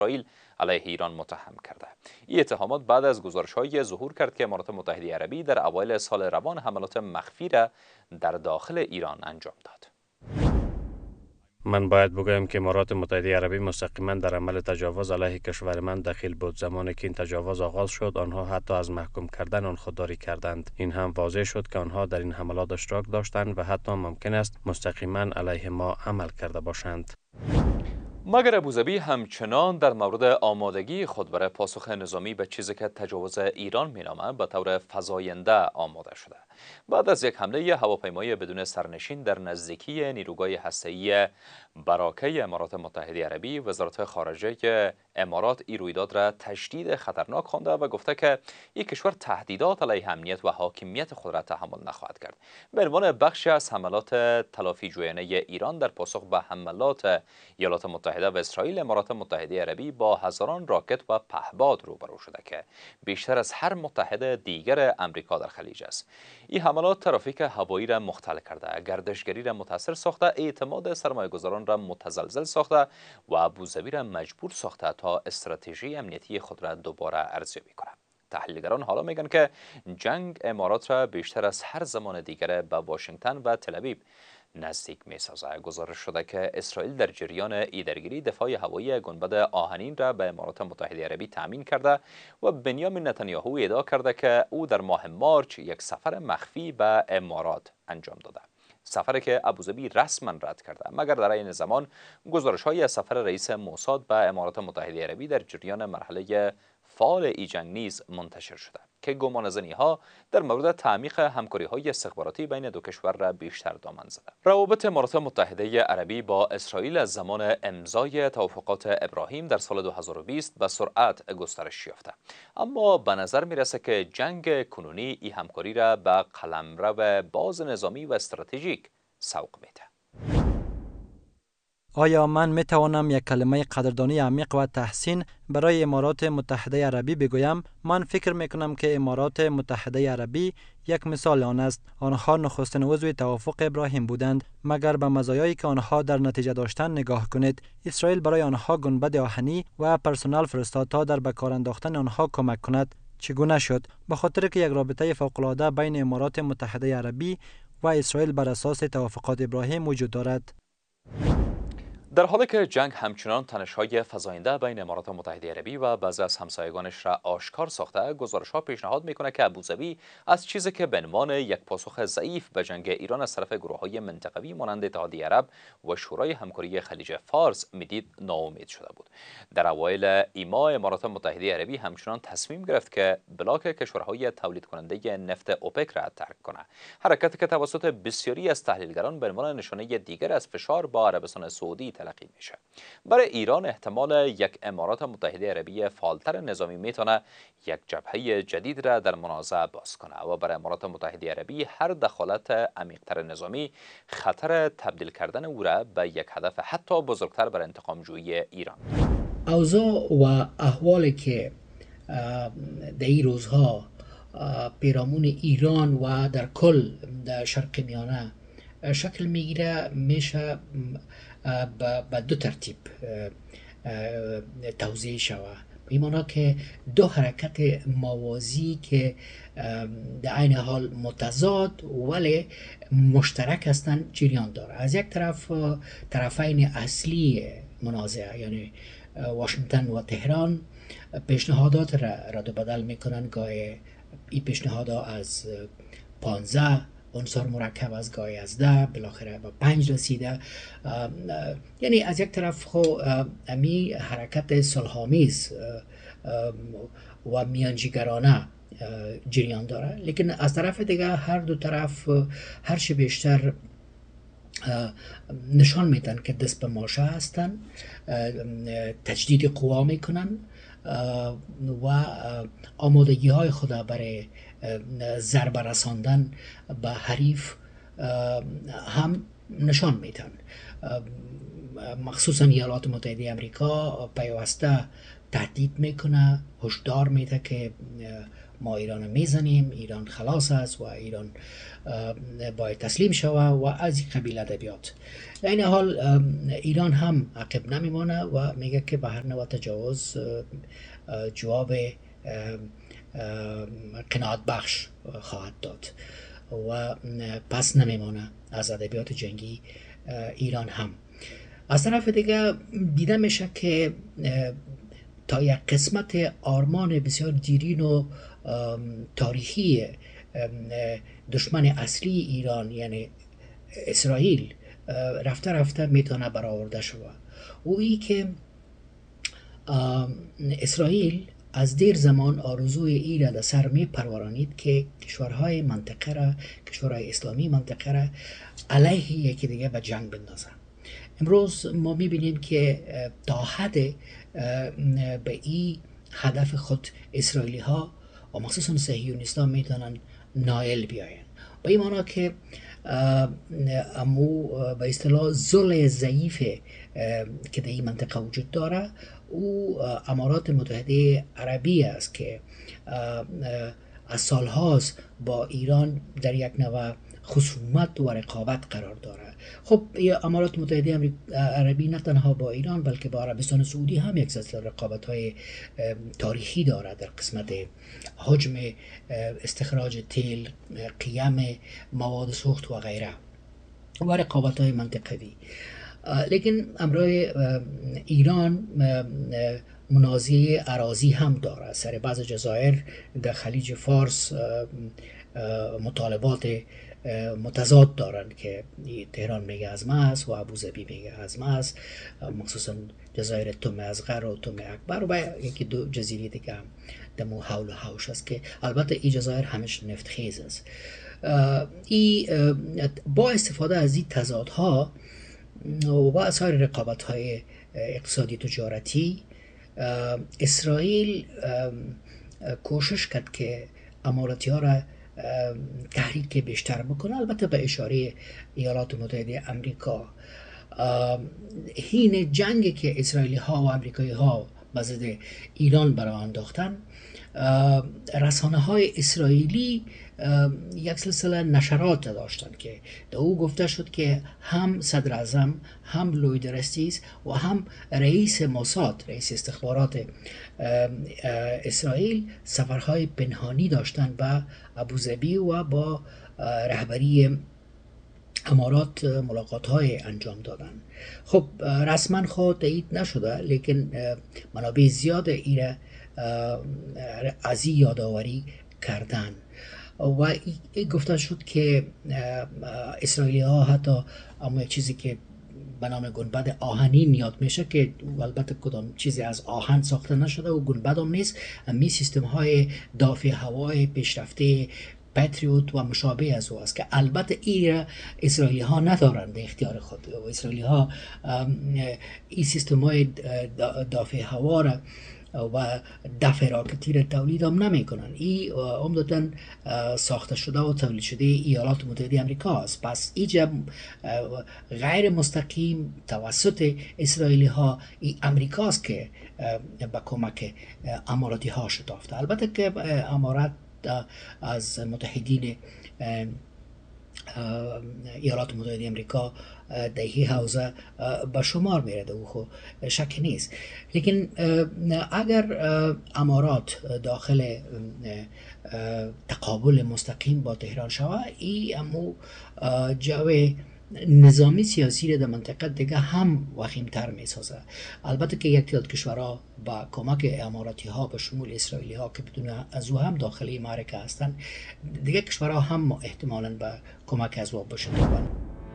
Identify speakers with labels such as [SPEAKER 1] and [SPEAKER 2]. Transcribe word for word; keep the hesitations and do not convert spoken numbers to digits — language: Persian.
[SPEAKER 1] اسرائیل علیه ایران متهم کرده. این اتهامات بعد از گزارش‌های ظهور کرد که امارات متحده عربی در اوایل سال روان حملات مخفی را در داخل ایران انجام داد.
[SPEAKER 2] من باید بگویم که امارات متحده عربی مستقیما در عمل تجاوز علیه کشور من دخیل بود. زمانی که این تجاوز آغاز شد، آنها حتی از محکوم کردن آن خودداری کردند. این هم واضح شد که آنها در این حملات اشتراک داشتند و حتی ممکن است مستقیما علیه ما عمل کرده باشند.
[SPEAKER 1] مگر ابوظبی همچنان در مورد آمادگی خود برای پاسخ نظامی به چیزی که تجاوز ایران مینامد به طور فزاینده آماده شده. بعد از یک حمله هواپیمایی بدون سرنشین در نزدیکی نیروگاه هسته‌ای براکه امارات متحده عربی، وزارت خارجه امارات این رویداد را تشدید خطرناک خوانده و گفته که این کشور تهدیدات علیه امنیت و حاکمیت خود را تحمل نخواهد کرد. به عنوان بخشی از حملات تلافی جویانه ایران در پاسخ به حملات ایالات متحده و اسرائیل، امارات متحده عربی با هزاران راکت و پهپاد روبرو شده که بیشتر از هر متحد دیگر امریکا در خلیج است. این حملات ترافیک هوایی را مختل کرده، گردشگری را متاثر ساخته، اعتماد سرمایه‌گذاران را متزلزل ساخته و ابوظبی را مجبور ساخته تا استراتژی امنیتی خود را دوباره ارزیابی کند. تحلیلگران حالا میگن که جنگ امارات را بیشتر از هر زمان دیگر به واشنگتن و تل‌آویو نزدیک می سازد. گزارش شده که اسرائیل در جریان ایدرگیری دفاع هوایی گنبد آهنین را به امارات متحده عربی تأمین کرده و بنیامین نتانیاهو ادعا کرده که او در ماه مارچ یک سفر مخفی به امارات انجام داده. سفری که ابوظبی رسما رد کرده، مگر در این زمان گزارش‌های از سفر رئیس موساد به امارات متحده عربی در جریان مرحله فعال ای جنگ نیز منتشر شده که گمانه‌زنی‌ها در مورد تعمیق همکاری‌های استخباراتی بین دو کشور را بیشتر دامن زده. روابط امارات متحده عربی با اسرائیل از زمان امضای توافقات ابراهیم در سال دو هزار و بیست به سرعت گسترش یافته، اما به نظر می‌رسد که جنگ کنونی این همکاری را به قلمرو باز نظامی و استراتژیک سوق میده.
[SPEAKER 3] آیا من می توانم یک کلمه قدردانی عمیق و تحسین برای امارات متحده عربی بگویم؟ من فکر می کنم که امارات متحده عربی یک مثال آن است. آنها نخستین عضو توافق ابراهیم بودند. مگر به مزایایی که آنها در نتیجه داشتن نگاه کنید. اسرائیل برای آنها گنبد آهنی و پرسنل فرستاد تا در به کار انداختن آنها کمک کند. چگونه شد؟ به خاطر که یک رابطه فوق العاده بین امارات متحده عربی و اسرائیل بر اساس توافقات ابراهیم وجود دارد.
[SPEAKER 1] در حالی که جنگ همچنان تنش‌های فزاینده بین امارات متحده عربی و بعضی از همسایگانش را آشکار ساخته، گزارش‌ها پیشنهاد می‌کند که ابوظبی از چیزی که به عنوان یک پاسخ ضعیف به جنگ ایران از طرف گروه‌های منطقوی مانند اتحادیه عرب و شورای همکاری خلیج فارس میدید ناامید شده بود. در اوایل ایما امارات متحده عربی همچنان تصمیم گرفت که بلاک کشورهای تولید کننده نفت اوپک را ترک کند، حرکتی که توسط بسیاری از تحلیلگران به عنوان نشانه دیگر از فشار با عربستان سعودی تلقی میشه. برای ایران احتمال یک امارات متحده عربی فعالتر نظامی میتونه یک جبهه جدید را در منازعه باز کنه و برای امارات متحده عربی هر دخالت عمیق‌تر نظامی خطر تبدیل کردن او را به یک هدف حتی بزرگتر برای انتقام جویی ایران.
[SPEAKER 4] اوضاع و احوالی که در این روزها پیرامون ایران و در کل در شرق میانه شکل میگیره میشه به دو ترتیب توضیح شود. میماند که دو حرکت موازی که در عین حال متضاد ولی مشترک هستند جریان داره. از یک طرف طرفین اصلی منازعه یعنی واشنگتن و تهران پیشنهادات را رد و بدل میکنن. گاهی این پیشنهادات از پانزده عنصر مرکب از گاهی از ده بالاخره به پنج رسیده. یعنی از یک طرف خو امی حرکت صلح‌آمیز و میانجیگرانه جریان داره، لیکن از طرف دیگه هر دو طرف هر چه بیشتر نشان میدن که دست به ماشه هستن، تجدید قوا میکنن و آمادگی های خود برای ضربه رساندن به حریف هم نشان میدن. مخصوصا ایالات متحده امریکا پیوسته تهدید میکنه، هشدار میده که ما ایران میزنیم، ایران خلاص است و ایران باید تسلیم شوه و از این قبیل ادبیات. در این حال ایران هم عقب نمیمانه و میگه که به هر نوع تجاوز جواب قناعت بخش خواهد داد و پس نمیمانه از ادبیات جنگی ایران هم. از طرف دیگه دیده میشه که تا یک قسمت آرمان بسیار دیرین و تاریخی دشمن اصلی ایران یعنی اسرائیل رفته رفته میتونه برآورده شود. او ای که اسرائیل از دیر زمان آرزوی ای را در سر می پرورانید که کشورهای منطقه را، کشورهای اسلامی منطقه را علیه یکی دیگه به جنگ بندازن. امروز ما میبینیم که تا حد به این هدف خود اسرائیلی ها و مخصوصا صهیونیستان میتونن نائل بیاین. با این معنی که امو به اصطلاح ظل ضعیف که در این منطقه وجود داره او امارات متحده عربی است که از سالهاست با ایران در یک نوع خصومت و رقابت قرار داره. خب امارات متحده عربی نه تنها با ایران بلکه با عربستان سعودی هم یک سلسله رقابت های تاریخی داره در قسمت حجم استخراج تیل، قیم مواد سوخت و غیره و رقابت های منطقوی. لیکن امروز ایران منازعه اراضی هم داره. سر بعض جزایر در خلیج فارس مطالبات متضاد دارن که تهران میگه از ما است و ابوظبی میگه از ما است، مخصوصا جزایر تم اصغر و تم اکبر و یکی دو جزیره دیگه هم دمو حول و حوش است که البته این جزایر همش نفت خیز است. ای با استفاده از این تضادها و با سایر رقابت های اقتصادی تجارتی اسرائیل کوشش کرد که اماراتی ها را تحریک بیشتر بکنه، البته به اشاره ایالات متحده امریکا. این جنگی که اسرائیلی ها و امریکایی ها به ضد ایران برای انداختن، رسانه های اسرائیلی یک سلسله نشرات داشتن که در او گفته شد که هم صدر اعظم، هم لوید رستیس و هم رئیس موساد، رئیس استخبارات اسرائیل سفرهای پنهانی داشتن به ابوظبی و با رهبری امارات ملاقات های انجام دادن. خب رسما خود تایید نشده، لیکن منابع زیاد ایره از این یادآوری کردن و گفته شد که اسرائیلی ها حتی اما چیزی که به نام گنبد آهنین یاد میشه که البته کدام چیزی از آهن ساخته نشده و گنبد هم نیست، می سیستم های دافع هوای پیشرفته پاتریوت و مشابه از او است که البته این اسرائیلی ها ندارند در اختیار خود و اسرائیلی ها این سیستم های دافع هوا را و دفع راکتی را تولید هم نمی کنن. این عمدتاً ساخته شده و تولید شده ایالات متحده امریکا است. پس اینجا غیر مستقیم توسط اسرائیلی ها این امریکاست که با کمک اماراتی ها شتافته. البته که امارات از متحدین ایالات متحده امریکا در این حوزه به شمار میرده و خو شک نیست. لیکن اگر امارات داخل تقابل مستقیم با تهران شود، این امو جو نظامی سیاسی در منطقه دیگه هم وخیمتر می سازه. البته که یک تعداد کشورها با کمک اماراتی ها به شمول اسرائیلی ها که بدون از او هم داخلی معرکه هستند، دیگه کشورها هم احتمالاً با کمک از او بشن.